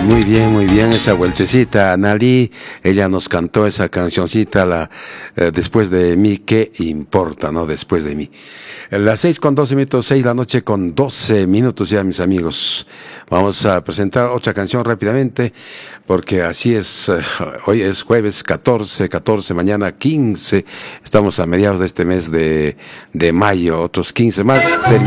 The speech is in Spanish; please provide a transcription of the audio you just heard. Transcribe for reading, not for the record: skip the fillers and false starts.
muy bien, esa vueltecita. Analí, ella nos cantó esa cancioncita, después de mí, ¿qué importa, no? Después de mí. Las 6:12, 6 de la noche con 12 minutos ya, mis amigos. Vamos a presentar otra canción rápidamente, porque así es, hoy es jueves 14, mañana 15, estamos a mediados de este mes de mayo, otros 15 más, terminamos.